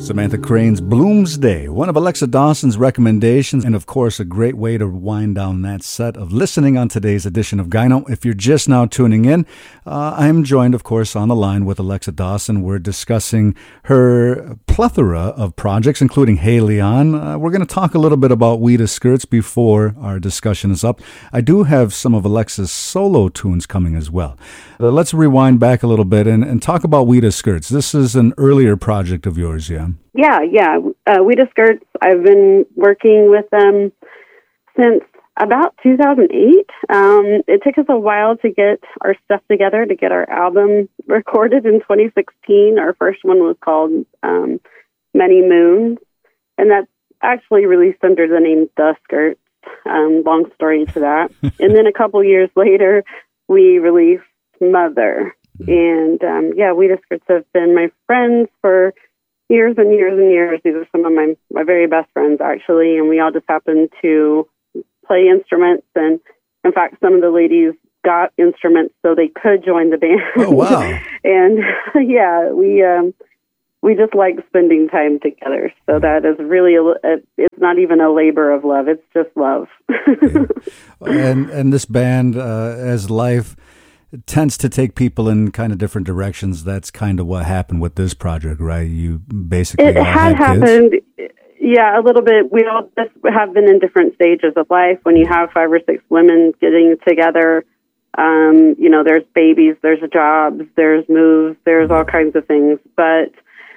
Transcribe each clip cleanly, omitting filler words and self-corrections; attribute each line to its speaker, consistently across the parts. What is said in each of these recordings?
Speaker 1: Samantha Crane's Bloomsday, one of Alexa Dawson's recommendations, and of course a great way to wind down that set of listening on today's edition of Gyno. If you're just now tuning in, I'm joined, of course, on the line with Alexa Dawson. We're discussing her plethora of projects, including Hey Leon. We're going to talk a little bit about Ouida Skirts before our discussion is up. I do have some of Alexa's solo tunes coming as well. Let's rewind back a little bit and talk about Ouida Skirts. This is an earlier project of yours, yeah?
Speaker 2: Yeah. Ouida Skirts, I've been working with them since about 2008. It took us a while to get our stuff together, to get our album recorded in 2016. Our first one was called Many Moons, and that's actually released under the name The Skirts. Long story to that. And then a couple years later, we released Mother. And Ouida Skirts have been my friends for years and years and years. These are some of my very best friends, actually, and we all just happened to play instruments. And in fact, some of the ladies got instruments so they could join the band.
Speaker 1: Oh, wow.
Speaker 2: And we just like spending time together. So that is really, it's not even a labor of love. It's just love.
Speaker 1: And this band, as life tends to take people in kind of different directions, that's kind of what happened with this project, right? You basically
Speaker 2: it had happened. Yeah, a little bit. We all just have been in different stages of life. When you have 5 or 6 women getting together, there's babies, there's jobs, there's moves, there's all kinds of things. But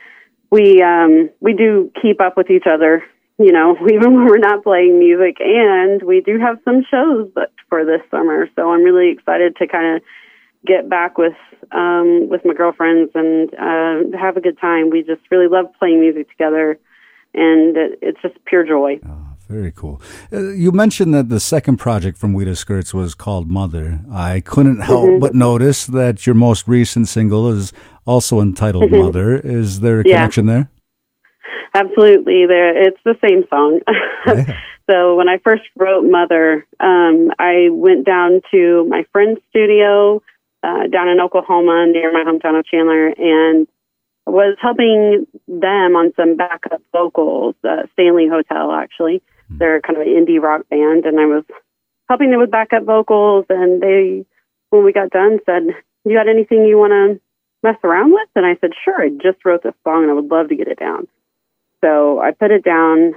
Speaker 2: we do keep up with each other, even when we're not playing music. And we do have some shows booked for this summer. So I'm really excited to kind of get back with my girlfriends and have a good time. We just really love playing music together, and it's just pure joy.
Speaker 1: Oh, very cool. You mentioned that the second project from Ouida Skirts was called Mother. I couldn't help but notice that your most recent single is also entitled Mother. Is there a connection there?
Speaker 2: Absolutely. It's the same song. Yeah. So when I first wrote Mother, I went down to my friend's studio down in Oklahoma near my hometown of Chandler, and was helping them on some backup vocals, Stanley Hotel, actually. They're kind of an indie rock band, and I was helping them with backup vocals, and they, when we got done, said, "You got anything you want to mess around with?" And I said, "Sure, I just wrote this song, and I would love to get it down." So I put it down,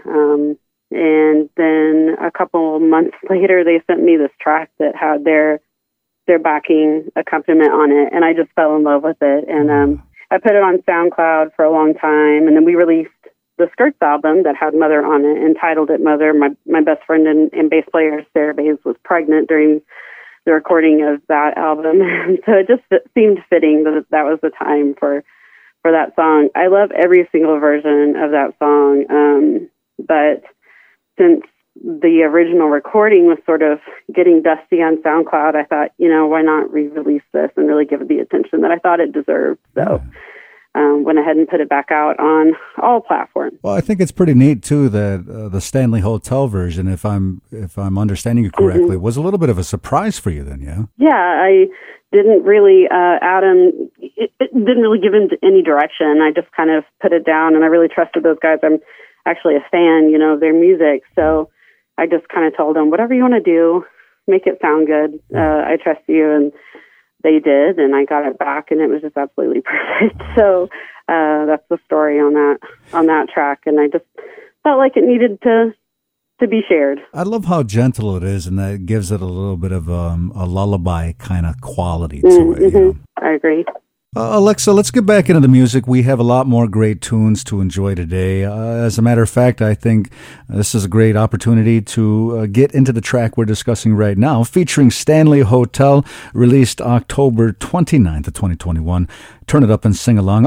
Speaker 2: and then a couple months later, they sent me this track that had their backing accompaniment on it, and I just fell in love with it. And I put it on SoundCloud for a long time, and then we released the Skirts album that had Mother on it, entitled it Mother. My best friend and bass player, Sarah Bays, was pregnant during the recording of that album, so it just seemed fitting that was the time for that song. I love every single version of that song, but since the original recording was sort of getting dusty on SoundCloud, I thought, why not re-release this and really give it the attention that I thought it deserved. So went ahead and put it back out on all platforms.
Speaker 1: Well, I think it's pretty neat too that the Stanley Hotel version, if I'm understanding you correctly, was a little bit of a surprise for you then, yeah? Yeah,
Speaker 2: I didn't really Adam. It didn't really give him any direction. I just kind of put it down, and I really trusted those guys. I'm actually a fan, of their music, so I just kind of told them, whatever you want to do, make it sound good. I trust you, and they did, and I got it back, and it was just absolutely perfect. So that's the story on that track, and I just felt like it needed to be shared.
Speaker 1: I love how gentle it is, and that it gives it a little bit of a lullaby kind of quality to it.
Speaker 2: I agree.
Speaker 1: Alexa, let's get back into the music. We have a lot more great tunes to enjoy today. As a matter of fact, I think this is a great opportunity to get into the track we're discussing right now, featuring Stanley Hotel, released October 29th of 2021. Turn it up and sing along.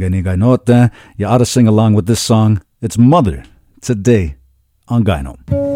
Speaker 1: You ought to sing along with this song. It's Mother, today on Gyno.